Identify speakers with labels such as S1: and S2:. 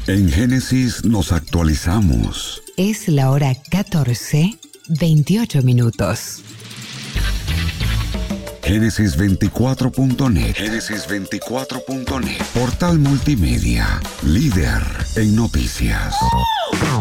S1: En Génesis nos actualizamos.
S2: Es la hora 14:28.
S1: Génesis24.net. Génesis24.net. Portal multimedia. Líder en noticias.